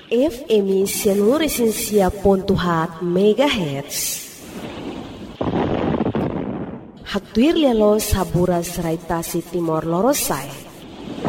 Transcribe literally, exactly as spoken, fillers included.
F M Sianuresensia pontuhat megahertz. Hatuir lialo sabura serai tasi Timor Lorosai.